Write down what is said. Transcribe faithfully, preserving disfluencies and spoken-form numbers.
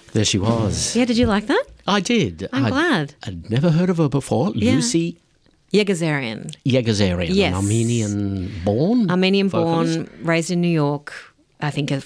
There she was. Yeah, did you like that? I did. I'm I'd, glad. I'd never heard of her before. Yeah. Lucy Yegazarian. Yegazarian, Yes. an Armenian-born Armenian-born, vocalist. raised in New York. I think a